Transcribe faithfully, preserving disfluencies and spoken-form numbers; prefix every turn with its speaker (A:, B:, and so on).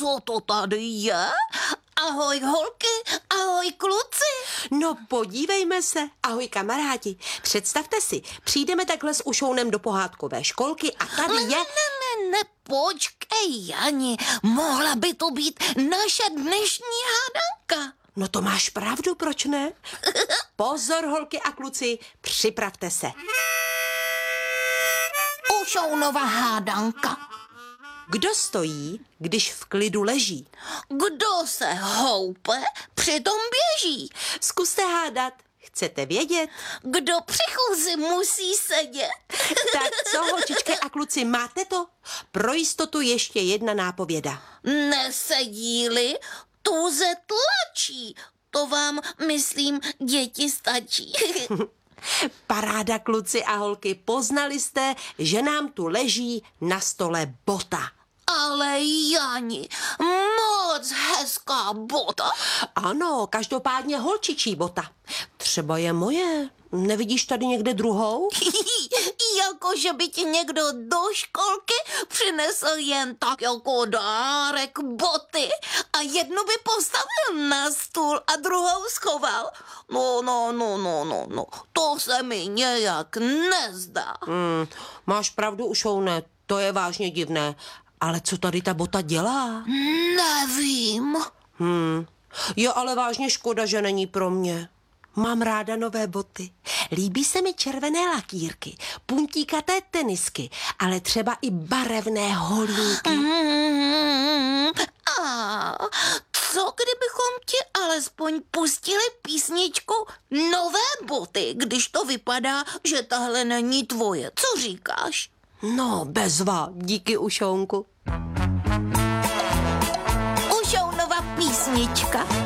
A: co to tady je? Ahoj holky, ahoj kluci.
B: No podívejme se. Ahoj kamarádi. Představte si, přijdeme takhle s Ušounem do pohádkové školky a tady
A: Ne,
B: je...
A: ne, ne, ne, počkej, Jani, mohla by to být naše dnešní hádanka.
B: No to máš pravdu, proč ne? Pozor, holky a kluci, připravte se.
A: Ušounova hádanka.
B: Kdo stojí, když v klidu leží?
A: Kdo se houpe, přitom běží.
B: Zkuste hádat. Chcete vědět?
A: Kdo při chůzi musí sedět.
B: Tak co, holčičky a kluci, máte to? Pro jistotu ještě jedna nápověda.
A: Nesedí-li, tuze tlačí. To vám, myslím, děti stačí.
B: Paráda, kluci a holky, poznali jste, že nám tu leží na stole bota.
A: Ale Jani, moc hezká bota.
B: Ano, každopádně holčičí bota. Třeba je moje. Nevidíš tady někde druhou?
A: Jako, že by ti někdo do školky přinesl jen tak jako dárek boty a jednu by postavil na stůl a druhou schoval. No, no, no, no, no, no, to se mi nějak nezdá.
B: Hmm, máš pravdu, Ušoune, to je vážně divné. Ale co tady ta bota dělá?
A: Nevím.
B: Hmm, je ale vážně škoda, že není pro mě. Mám ráda nové boty. Líbí se mi červené lakírky, puntíkaté tenisky, ale třeba i barevné holínky.
A: Mm, a co kdybychom ti alespoň pustili písničku Nové boty, když to vypadá, že tahle není tvoje. Co říkáš?
B: No, bezva, díky Ušounku.
A: Ušounova písnička.